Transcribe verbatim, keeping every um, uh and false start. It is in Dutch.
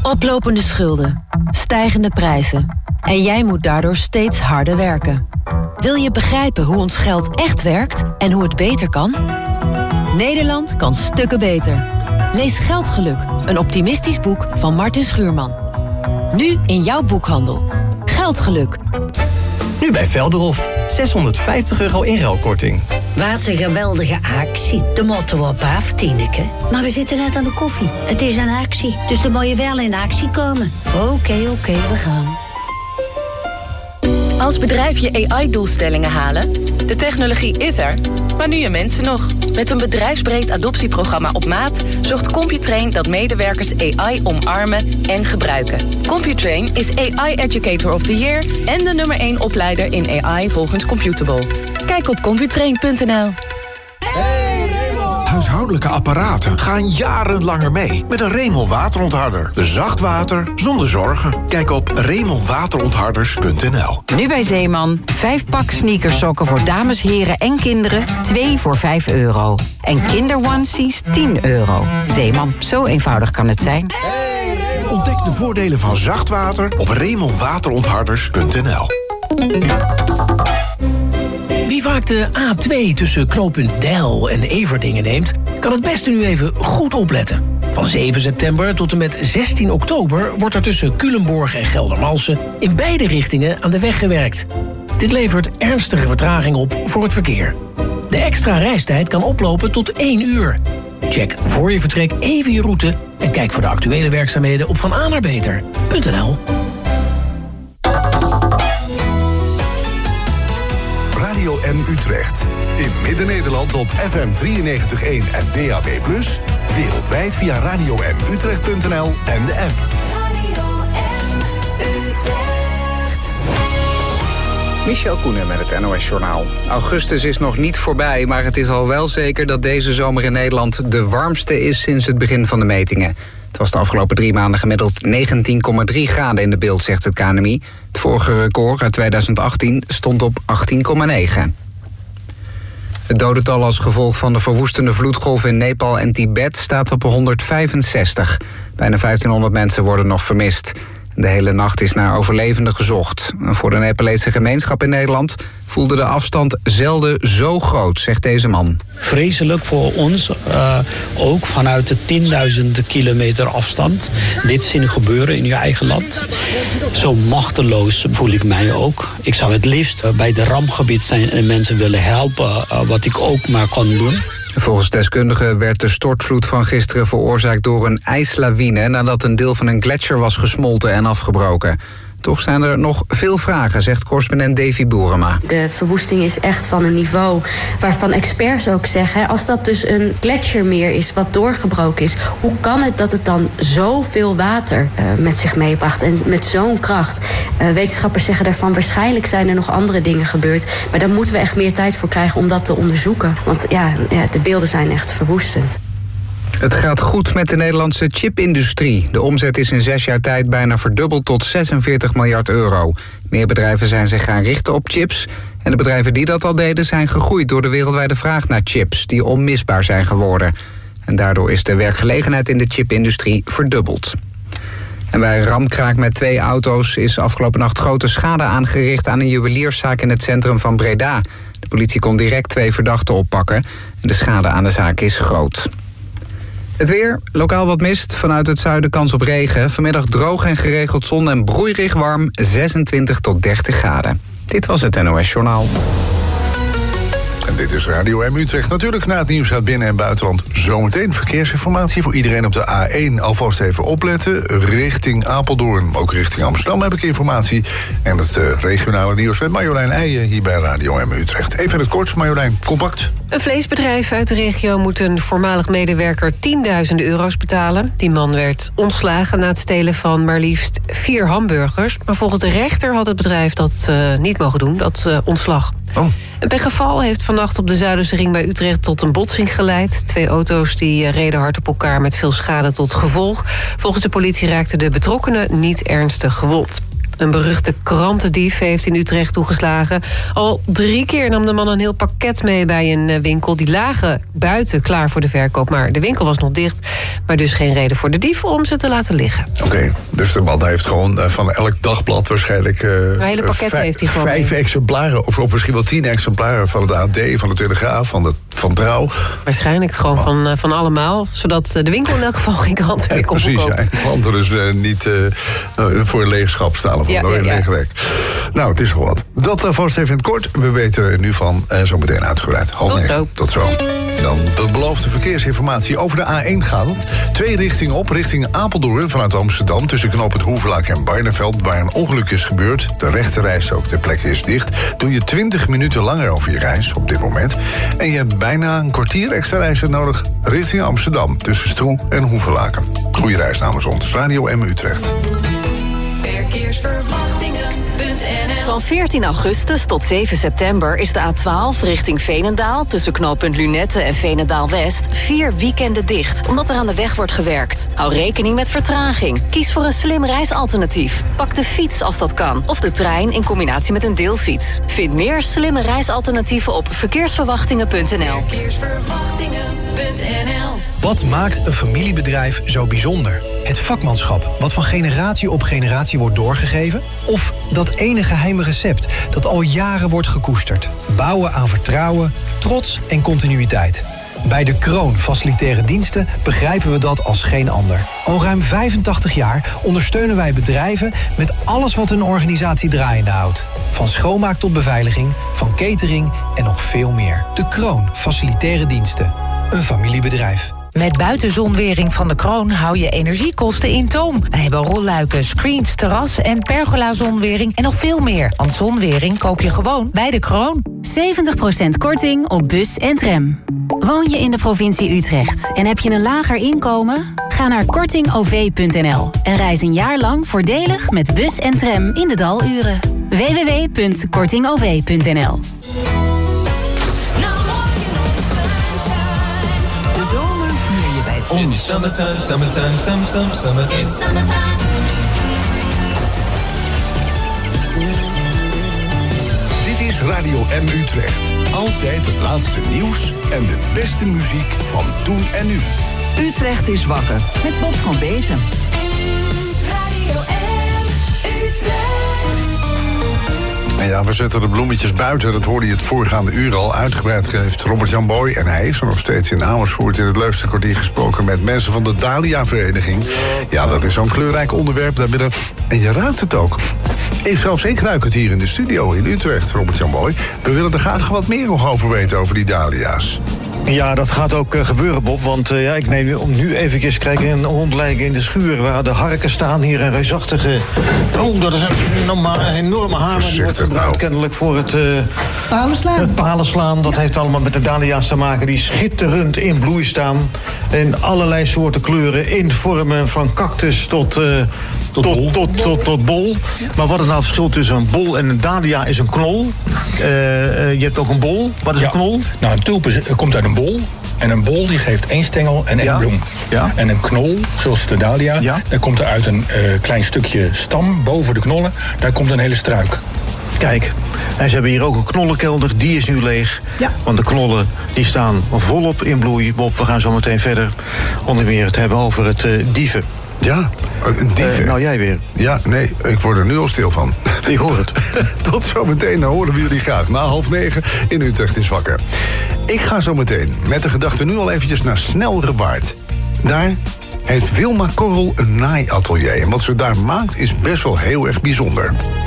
Oplopende schulden, stijgende prijzen en jij moet daardoor steeds harder werken. Wil je begrijpen hoe ons geld echt werkt en hoe het beter kan? Nederland kan stukken beter. Lees Geldgeluk, een optimistisch boek van Martin Schuurman. Nu in jouw boekhandel. Geldgeluk. Nu bij Velderhof. zeshonderdvijftig euro inruilkorting. Wat een geweldige actie. De moeten we op af, Tineke. Maar we zitten net aan de koffie. Het is een actie, dus dan moet je wel in actie komen. Oké, okay, oké, okay, we gaan. Als bedrijf je A I-doelstellingen halen? De technologie is er, maar nu je mensen nog. Met een bedrijfsbreed adoptieprogramma op maat zorgt Computrain dat medewerkers A I omarmen en gebruiken. Computrain is A I Educator of the Year en de nummer één opleider in A I volgens Computable. Kijk op computrain punt n l. Huishoudelijke apparaten gaan jarenlanger mee met een Remel waterontharder. Zacht water zonder zorgen. Kijk op remel waterontharders punt n l. Nu bij Zeeman. Vijf pak sneakersokken voor dames, heren en kinderen. Twee voor vijf euro. En kinderonesies tien euro. Zeeman, zo eenvoudig kan het zijn. Ontdek de voordelen van zacht water op remel waterontharders punt n l. Wie vaak de A twee tussen knooppunt Deil en Everdingen neemt, kan het beste nu even goed opletten. Van zeven september tot en met zestien oktober wordt er tussen Culemborg en Geldermalsen in beide richtingen aan de weg gewerkt. Dit levert ernstige vertraging op voor het verkeer. De extra reistijd kan oplopen tot één uur. Check voor je vertrek even je route en kijk voor de actuele werkzaamheden op van a naar beter punt n l. Radio M Utrecht. In Midden-Nederland op F M drieënnegentig komma één en D A B plus. Wereldwijd via radio m utrecht punt n l en de app. Radio M Utrecht. Michel Koenen met het N O S-journaal. Augustus is nog niet voorbij, maar het is al wel zeker dat deze zomer in Nederland de warmste is sinds het begin van de metingen. Het was de afgelopen drie maanden gemiddeld negentien komma drie graden in de beeld, zegt het K N M I. Het vorige record uit tweeduizend achttien stond op achttien komma negen. Het dodental als gevolg van de verwoestende vloedgolf in Nepal en Tibet staat op honderdvijfenzestig. Bijna vijftienhonderd mensen worden nog vermist. De hele nacht is naar overlevenden gezocht. Voor de Nepalese gemeenschap in Nederland voelde de afstand zelden zo groot, zegt deze man. Vreselijk voor ons, uh, ook vanuit de tienduizenden kilometer afstand. Dit zien gebeuren in je eigen land. Zo machteloos voel ik mij ook. Ik zou het liefst uh, bij de rampgebied zijn en mensen willen helpen, uh, wat ik ook maar kon doen. Volgens deskundigen werd de stortvloed van gisteren veroorzaakt door een ijslawine nadat een deel van een gletsjer was gesmolten en afgebroken. Toch zijn er nog veel vragen, zegt correspondent Davy Boerema. De verwoesting is echt van een niveau waarvan experts ook zeggen, als dat dus een gletsjermeer is wat doorgebroken is, hoe kan het dat het dan zoveel water uh, met zich meebracht en met zo'n kracht? Uh, wetenschappers zeggen daarvan, waarschijnlijk zijn er nog andere dingen gebeurd, maar daar moeten we echt meer tijd voor krijgen om dat te onderzoeken. Want ja, ja de beelden zijn echt verwoestend. Het gaat goed met de Nederlandse chipindustrie. De omzet is in zes jaar tijd bijna verdubbeld tot zesenveertig miljard euro. Meer bedrijven zijn zich gaan richten op chips. En de bedrijven die dat al deden zijn gegroeid door de wereldwijde vraag naar chips, die onmisbaar zijn geworden. En daardoor is de werkgelegenheid in de chipindustrie verdubbeld. En bij een ramkraak met twee auto's is afgelopen nacht grote schade aangericht aan een juwelierszaak in het centrum van Breda. De politie kon direct twee verdachten oppakken. En de schade aan de zaak is groot. Het weer, lokaal wat mist, vanuit het zuiden kans op regen. Vanmiddag droog en geregeld zon en broeierig warm, zesentwintig tot dertig graden. Dit was het N O S-journaal. En dit is Radio M Utrecht. Natuurlijk na het nieuws uit binnen- en buitenland. Zometeen verkeersinformatie voor iedereen op de A één. Alvast even opletten. Richting Apeldoorn, ook richting Amsterdam heb ik informatie. En het uh, regionale nieuws met Marjolein Eijen hier bij Radio M Utrecht. Even in het kort, Marjolein, compact. Een vleesbedrijf uit de regio moet een voormalig medewerker tienduizenden euro's betalen. Die man werd ontslagen na het stelen van maar liefst vier hamburgers. Maar volgens de rechter had het bedrijf dat uh, niet mogen doen, dat uh, ontslag. Oh. Een pechgeval heeft vannacht op de Zuiderse ring bij Utrecht tot een botsing geleid. Twee auto's die reden hard op elkaar met veel schade tot gevolg. Volgens de politie raakten de betrokkenen niet ernstig gewond. Een beruchte krantendief heeft in Utrecht toegeslagen. Al drie keer nam de man een heel pakket mee bij een winkel. Die lagen buiten klaar voor de verkoop, maar de winkel was nog dicht. Maar dus geen reden voor de dief om ze te laten liggen. Oké, okay, dus de man heeft gewoon uh, van elk dagblad waarschijnlijk... Uh, een hele pakket vijf, heeft hij gewoon Vijf mee. exemplaren, of, of misschien wel tien exemplaren van het A D, van de Telegraaf, van, de, van Trouw. Waarschijnlijk gewoon oh. van, uh, van allemaal, zodat de winkel in elk geval geen kranten meer kon Precies, verkopen. ja, en klanten dus uh, niet uh, uh, voor een leegschap staan of ja, een ja, leeg rek. Nou, het is wel wat. Dat uh, vast even in het kort. We weten er nu van, uh, zo meteen uitgebreid. Half Tot negen. zo. Tot zo. Dan de beloofde verkeersinformatie over de A één gaat het. Twee richtingen op, richting Apeldoorn vanuit Amsterdam... tussen knooppunt Hoevelaak en Barneveld, waar een ongeluk is gebeurd. De rechterreis ook ter plekke is dicht. Doe je twintig minuten langer over je reis op dit moment. En je hebt bijna een kwartier extra reizen nodig richting Amsterdam... tussen Stroe en Hoevelaken. Goeie reis namens ons, Radio M Utrecht. Verkeersverwachtingen punt n l. Van veertien augustus tot zeven september is de A twaalf richting Veenendaal... tussen knooppunt Lunette en Veenendaal-West vier weekenden dicht... omdat er aan de weg wordt gewerkt. Hou rekening met vertraging. Kies voor een slim reisalternatief. Pak de fiets als dat kan. Of de trein in combinatie met een deelfiets. Vind meer slimme reisalternatieven op verkeersverwachtingen punt n l. Verkeersverwachtingen punt n l. Wat maakt een familiebedrijf zo bijzonder? Het vakmanschap, wat van generatie op generatie wordt doorgegeven? Of dat ene geheime recept dat al jaren wordt gekoesterd? Bouwen aan vertrouwen, trots en continuïteit. Bij De Kroon Facilitaire Diensten begrijpen we dat als geen ander. Al ruim vijfentachtig jaar ondersteunen wij bedrijven met alles wat hun organisatie draaiende houdt. Van schoonmaak tot beveiliging, van catering en nog veel meer. De Kroon Facilitaire Diensten. Een familiebedrijf. Met buitenzonwering van De Kroon hou je energiekosten in toom. We hebben rolluiken, screens, terras en pergola-zonwering en nog veel meer. Want zonwering koop je gewoon bij De Kroon. zeventig procent korting op bus en tram. Woon je in de provincie Utrecht en heb je een lager inkomen? Ga naar korting o v punt n l en reis een jaar lang voordelig met bus en tram in de daluren. w w w punt korting o v punt n l. De zomer vier je bij ons. Summertime, summertime, some, some, summertime. Dit is Radio M Utrecht. Altijd het laatste nieuws en de beste muziek van toen en nu. Utrecht is wakker met Bob van Beeten. Radio M Utrecht. En ja, we zetten de bloemetjes buiten. Dat hoorde je het voorgaande uur al. Uitgebreid heeft Robert-Jan Boy. En hij is er nog steeds in Amersfoort in het leukste kwartier gesproken met mensen van de Dahlia-vereniging. Ja, dat is zo'n kleurrijk onderwerp daarbinnen. En je ruikt het ook. Ik, zelfs ik ruik het hier in de studio in Utrecht, Robert-Jan Boy. We willen er graag wat meer nog over weten over die Dahlia's. Ja, dat gaat ook uh, gebeuren, Bob. Want uh, ja, ik neem nu, om nu even kijken, een rondleiding in de schuur waar de harken staan. Hier een reusachtige... Oh, dat is een, een, een enorme hamer. Die wordt gebruikt nou. kennelijk voor het... Uh, palenslaan. Het palenslaan. Dat ja. heeft allemaal met de Dahlia's te maken. Die schitterend in bloei staan. En allerlei soorten kleuren in vormen van cactus tot... Uh, Tot, tot, tot, tot, tot bol. Ja. Maar wat is nou het verschil tussen een bol en een dahlia is een knol. Uh, uh, je hebt ook een bol. Wat is ja. een knol? Nou, een tulp is, komt uit een bol. En een bol die geeft één stengel en één ja. bloem. Ja. En een knol, zoals de dahlia, ja. daar komt er uit een uh, klein stukje stam boven de knollen. Daar komt een hele struik. Kijk, en ze hebben hier ook een knollenkelder, die is nu leeg. Ja. Want de knollen die staan volop in bloei. Bob, we gaan zo meteen verder onder meer het hebben over het uh, dieven. Ja, een dieven. Uh, nou, jij weer. Ja, nee, ik word er nu al stil van. Ik hoor het. Tot zometeen, dan horen we jullie graag. Na half negen in Utrecht is wakker. Ik ga zo meteen met de gedachte nu al eventjes naar Snelrewaard. Daar heeft Wilma Korrel een naaiatelier. En wat ze daar maakt is best wel heel erg bijzonder.